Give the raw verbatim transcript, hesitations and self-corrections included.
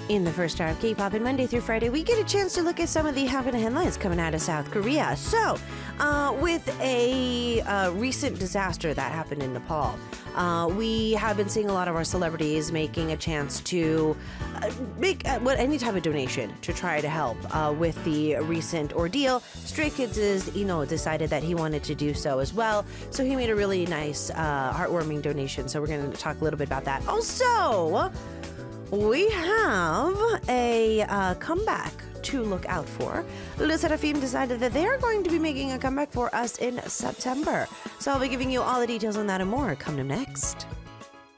In the first hour of K-pop, and Monday through Friday, we get a chance to look at some of the happening headlines coming out of South Korea. So, uh, with a uh, recent disaster that happened in Nepal, uh, we have been seeing a lot of our celebrities making a chance to uh, make uh, what any type of donation to try to help uh, with the recent ordeal. Stray Kids' is, you know, decided that he wanted to do so as well. So he made a really nice, uh, heartwarming donation. So we're going to talk a little bit about that. Also, we have a uh, comeback to look out for. Le Sserafim decided that they are going to be making a comeback for us in September. So I'll be giving you all the details on that and more coming up next.